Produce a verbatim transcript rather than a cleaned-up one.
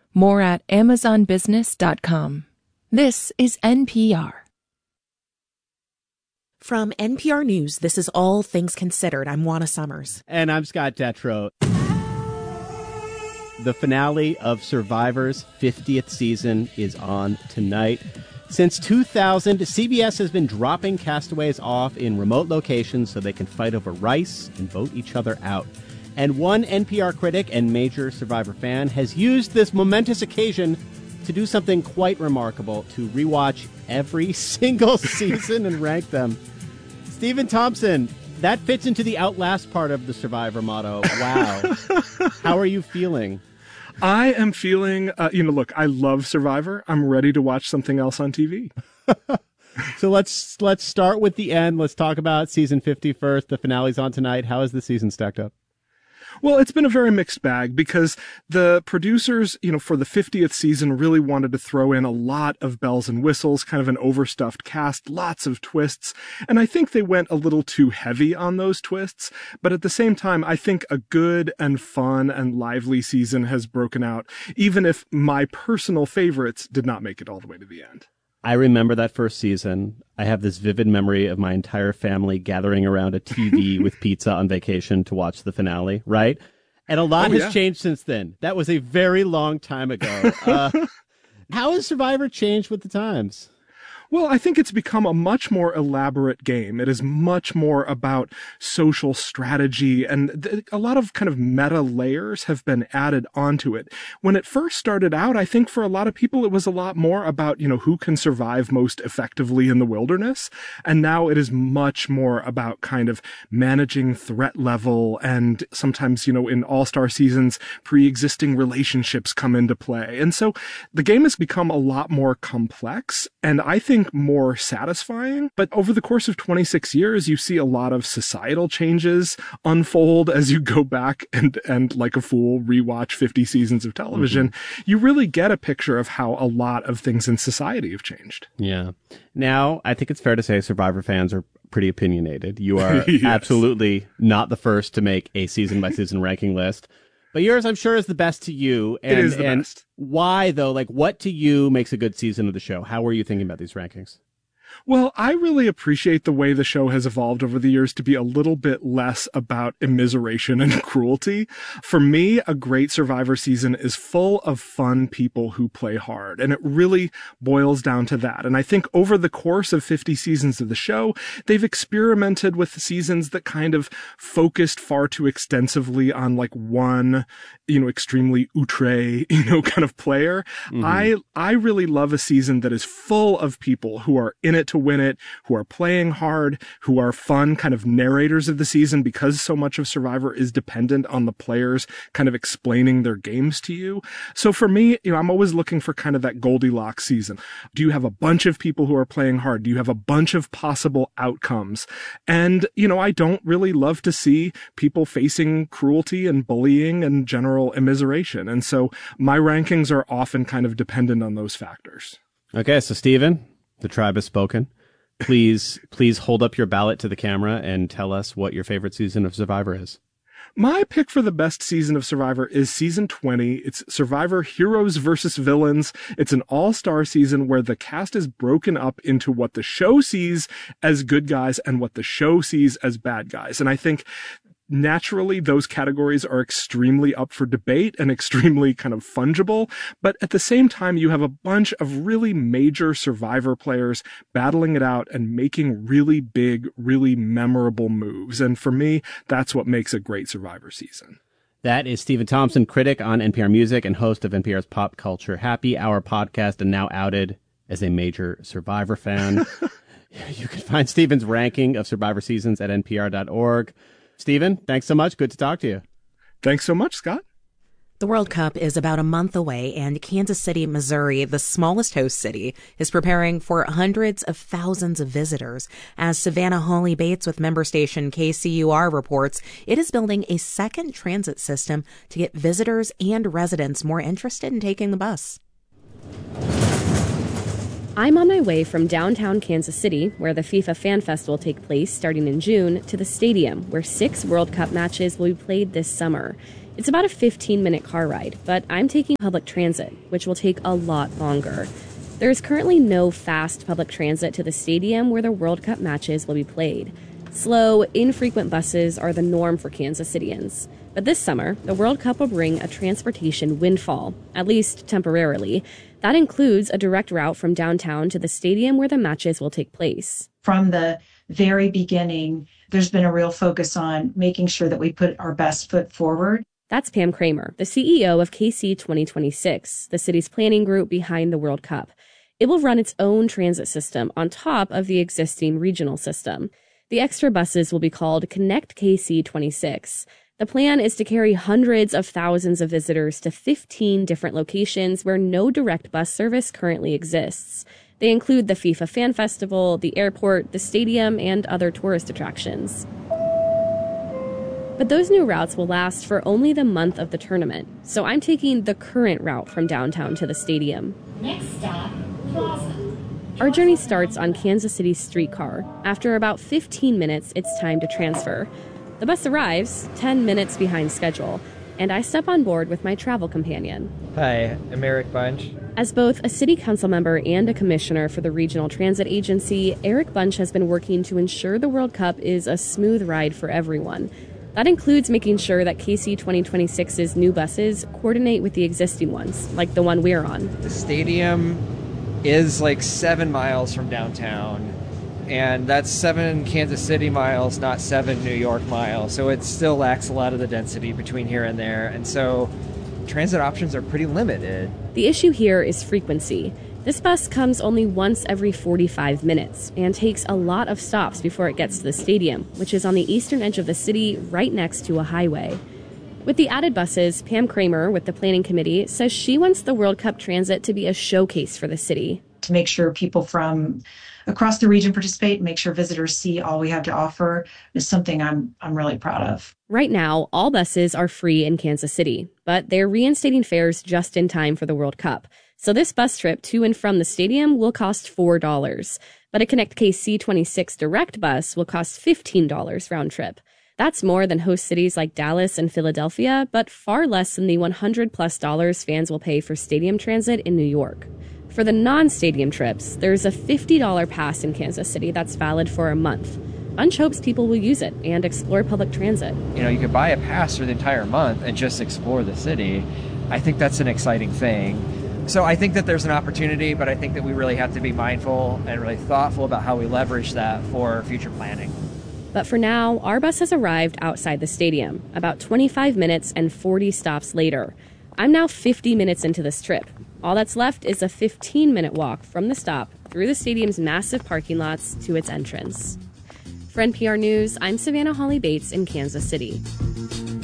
More at amazon business dot com. This is N P R. From N P R News, this is All Things Considered. I'm Juana Summers. And I'm Scott Detrow. The finale of Survivor's fiftieth season is on tonight. Since two thousand, C B S has been dropping castaways off in remote locations so they can fight over rice and vote each other out. And one N P R critic and major Survivor fan has used this momentous occasion to do something quite remarkable, to rewatch every single season and rank them. Stephen Thompson, that fits into the outlast part of the Survivor motto. Wow. How are you feeling? I am feeling, uh, you know, look, I love Survivor. I'm ready to watch something else on T V. So let's let's start with the end. Let's talk about season fifty first. The finale's on tonight. How is the season stacked up? Well, it's been a very mixed bag because the producers, you know, for the fiftieth season really wanted to throw in a lot of bells and whistles, kind of an overstuffed cast, lots of twists. And I think they went a little too heavy on those twists. But at the same time, I think a good and fun and lively season has broken out, even if my personal favorites did not make it all the way to the end. I remember that first season. I have this vivid memory of my entire family gathering around a T V with pizza on vacation to watch the finale, right? And a lot oh, has yeah. changed since then. That was a very long time ago. Uh, how has Survivor changed with the times? Well, I think it's become a much more elaborate game. It is much more about social strategy, and th- a lot of kind of meta layers have been added onto it. When it first started out, I think for a lot of people, it was a lot more about, you know, who can survive most effectively in the wilderness. And now it is much more about kind of managing threat level, and sometimes, you know, in all-star seasons, pre-existing relationships come into play. And so the game has become a lot more complex, and I think more satisfying. But over the course of twenty-six years, you see a lot of societal changes unfold as you go back and, and like a fool, rewatch fifty seasons of television. Mm-hmm. You really get a picture of how a lot of things in society have changed. Yeah. Now, I think it's fair to say Survivor fans are pretty opinionated. You are yes. absolutely not the first to make a season-by-season ranking list. But yours, I'm sure, is the best to you. And, it is the and best. Why, though? Like, what to you makes a good season of the show? How are you thinking about these rankings? Well, I really appreciate the way the show has evolved over the years to be a little bit less about immiseration and cruelty. For me, a great Survivor season is full of fun people who play hard, and it really boils down to that. And I think over the course of fifty seasons of the show, they've experimented with seasons that kind of focused far too extensively on like one, you know, extremely outre, you know, kind of player. Mm-hmm. I, I really love a season that is full of people who are in it to win it, who are playing hard, who are fun kind of narrators of the season, because so much of Survivor is dependent on the players kind of explaining their games to you. So for me, you know, I'm always looking for kind of that Goldilocks season. Do you have a bunch of people who are playing hard? Do you have a bunch of possible outcomes? And, you know, I don't really love to see people facing cruelty and bullying and general immiseration. And so my rankings are often kind of dependent on those factors. Okay, so Stephen, the tribe has spoken. Please, please hold up your ballot to the camera and tell us what your favorite season of Survivor is. My pick for the best season of Survivor is season twenty. It's Survivor Heroes versus Villains. It's an all-star season where the cast is broken up into what the show sees as good guys and what the show sees as bad guys. And I think naturally, those categories are extremely up for debate and extremely kind of fungible. But at the same time, you have a bunch of really major Survivor players battling it out and making really big, really memorable moves. And for me, that's what makes a great Survivor season. That is Stephen Thompson, critic on N P R Music and host of N P R's Pop Culture Happy Hour podcast, and now outed as a major Survivor fan. You can find Stephen's ranking of Survivor seasons at N P R dot org. Stephen, thanks so much. Good to talk to you. Thanks so much, Scott. The World Cup is about a month away, and Kansas City, Missouri, the smallest host city, is preparing for hundreds of thousands of visitors. As Savannah Hawley Bates with member station K C U R reports, it is building a second transit system to get visitors and residents more interested in taking the bus. I'm on my way from downtown Kansas City, where the FIFA Fan Fest will take place starting in June, to the stadium, where six World Cup matches will be played this summer. It's about a fifteen minute car ride, but I'm taking public transit, which will take a lot longer. There is currently no fast public transit to the stadium where the World Cup matches will be played. Slow, infrequent buses are the norm for Kansas Cityans. But this summer, the World Cup will bring a transportation windfall, at least temporarily. That includes a direct route from downtown to the stadium where the matches will take place. From the very beginning, there's been a real focus on making sure that we put our best foot forward. That's Pam Kramer, the C E O of K C twenty twenty-six, the city's planning group behind the World Cup. It will run its own transit system on top of the existing regional system. The extra buses will be called Connect K C twenty-six. The plan is to carry hundreds of thousands of visitors to fifteen different locations where no direct bus service currently exists. They include the FIFA Fan Festival, the airport, the stadium, and other tourist attractions. But those new routes will last for only the month of the tournament, so I'm taking the current route from downtown to the stadium. Next stop, Plaza. Our journey starts on Kansas City's streetcar. After about fifteen minutes, it's time to transfer. The bus arrives ten minutes behind schedule, and I step on board with my travel companion. Hi, I'm Eric Bunch. As both a city council member and a commissioner for the Regional Transit Agency, Eric Bunch has been working to ensure the World Cup is a smooth ride for everyone. That includes making sure that K C twenty twenty-six's new buses coordinate with the existing ones, like the one we're on. The stadium is like seven miles from downtown, and that's seven Kansas City miles, not seven New York miles. So it still lacks a lot of the density between here and there. And so transit options are pretty limited. The issue here is frequency. This bus comes only once every forty-five minutes and takes a lot of stops before it gets to the stadium, which is on the eastern edge of the city right next to a highway. With the added buses, Pam Kramer with the planning committee says she wants the World Cup transit to be a showcase for the city. To make sure people from across the region participate and make sure visitors see all we have to offer is something I'm I'm really proud of. Right now, all buses are free in Kansas City, but they're reinstating fares just in time for the World Cup. So this bus trip to and from the stadium will cost four dollars, but a Connect K C twenty-six direct bus will cost fifteen dollars round trip. That's more than host cities like Dallas and Philadelphia, but far less than the one hundred plus dollars fans will pay for stadium transit in New York. For the non-stadium trips, there's a fifty dollars pass in Kansas City that's valid for a month. Bunch hopes people will use it and explore public transit. You know, you could buy a pass for the entire month and just explore the city. I think that's an exciting thing. So I think that there's an opportunity, but I think that we really have to be mindful and really thoughtful about how we leverage that for future planning. But for now, our bus has arrived outside the stadium, about twenty-five minutes and forty stops later. I'm now fifty minutes into this trip. All that's left is a fifteen minute walk from the stop through the stadium's massive parking lots to its entrance. For N P R News, I'm Savannah Holly Bates in Kansas City.